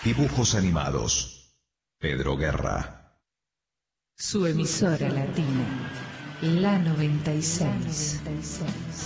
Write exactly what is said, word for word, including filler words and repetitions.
Dibujos animados. Pedro Guerra. Su emisora latina, la noventa y seis.